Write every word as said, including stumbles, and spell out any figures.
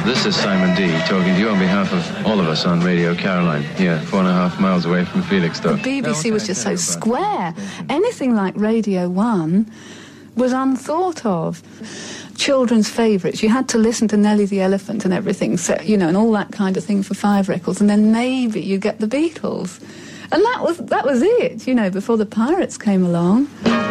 This is Simon D. talking to you on behalf of all of us on Radio Caroline, here, four and a half miles away from Felixstowe. The B B C was just so square. Anything like Radio one was unthought of. Children's favourites. You had to listen to Nellie the Elephant and everything, so, you know, and all that kind of thing for five records, and then maybe you get the Beatles. And that was that was it, you know, before the Pirates came along.